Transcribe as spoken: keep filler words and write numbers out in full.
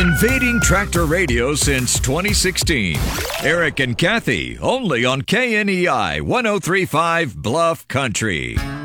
Invading Tractor Radio since twenty sixteen. Eric and Kathy, only on K N E I one oh three point five Bluff Country.